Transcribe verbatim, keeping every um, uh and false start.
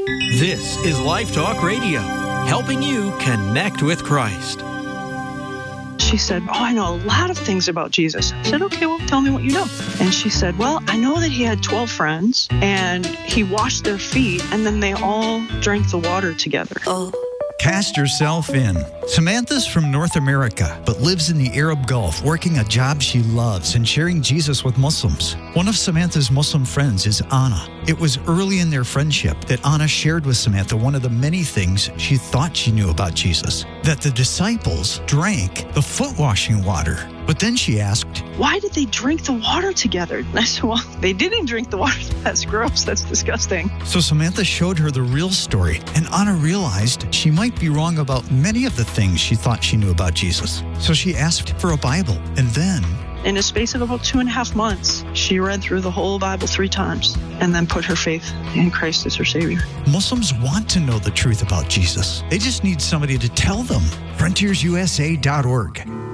This is Life Talk Radio, helping you connect with Christ. She said, oh, I know a lot of things about Jesus. I said, okay, well, tell me what you know. And she said, well, I know that he had twelve friends, and he washed their feet, and then they all drank the water together. Oh. Cast yourself in. Samantha's from North America, but lives in the Arab Gulf, working a job she loves and sharing Jesus with Muslims. One of Samantha's Muslim friends is Anna. It was early in their friendship that Anna shared with Samantha one of the many things she thought she knew about Jesus, that the disciples drank the foot washing water. But then she asked, why did they drink the water together? And I said, well, they didn't drink the water. That's gross. That's disgusting. So Samantha showed her the real story, and Anna realized she might be wrong about many of the things she thought she knew about Jesus. So she asked for a Bible, and then, in a space of about two and a half months, she read through the whole Bible three times and then put her faith in Christ as her Savior. Muslims want to know the truth about Jesus. They just need somebody to tell them. frontiers u s a dot org.